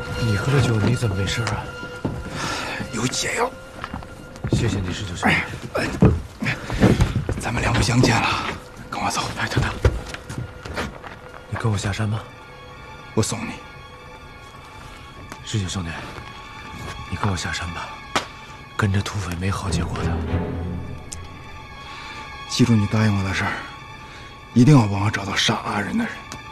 你喝了酒，你怎么没事啊？ 有解药。 谢谢你，19兄弟。 咱们两不相见了，跟我走。 哎，等等，你跟我下山吗？ 我送你。 19兄弟，你跟我下山吧，跟着土匪没好结果的。 记住你答应我的事儿，一定要帮我找到杀阿仁的人。